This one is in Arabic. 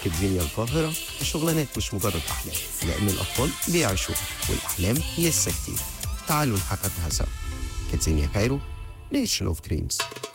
شركة زينيا القاهرة الشغلانات مش مجرد أحلام، لأن الأطفال بيعيشوها والأحلام لسه كتير. تعالوا نحققها سوا. كاتزينيا كايرو، نيشن اوف دريمز.